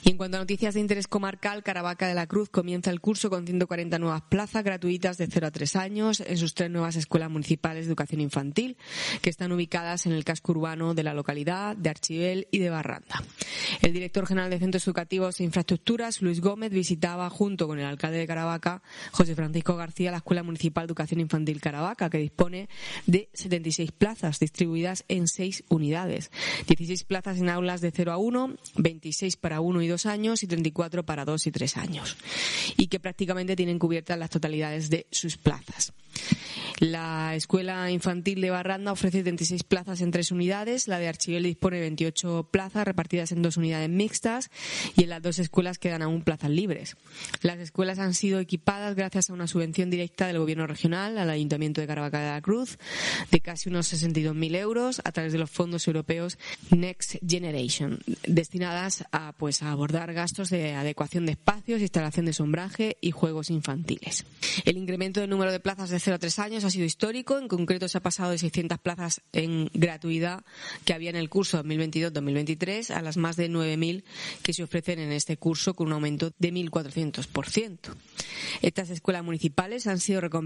Y en cuanto a noticias de interés comarcal, Caravaca de la Cruz comienza el curso con 140 nuevas plazas gratuitas de 0 a 3 años en sus 3 nuevas escuelas municipales de educación infantil, que están ubicadas en el casco urbano de la localidad de Archibel y de Barranda. El director general de Centros Educativos e Infraestructuras, Luis Gómez, visitaba junto con el alcalde de Caravaca, José Francisco García, la Escuela Municipal de Educación Infantil Caravaca, que dispone de 76 plazas distribuidas en 6 unidades. 16 plazas en aulas de 0 a 1, 26 para 1 y 2 años y 34 para 2 y 3 años. Y que prácticamente tienen cubiertas las totalidades de sus plazas. La Escuela Infantil de Barranda ofrece 36 plazas en 3 unidades, la de Archibel dispone de 28 plazas repartidas en 2 unidades mixtas y en las 2 escuelas quedan aún plazas libres. Las escuelas han sido equipadas gracias a una subvención directa del Gobierno regional al Ayuntamiento de Caravaca de la Cruz de casi unos 62.000 euros a través de los fondos europeos Next Generation, destinadas a abordar gastos de adecuación de espacios, instalación de sombraje y juegos infantiles. El incremento del número de plazas de 0 a 3 años ha sido histórico. En concreto, se ha pasado de 600 plazas en gratuidad que había en el curso 2022-2023 a las más de 9.000 que se ofrecen en este curso, con un aumento de 1.400%. Estas escuelas municipales han sido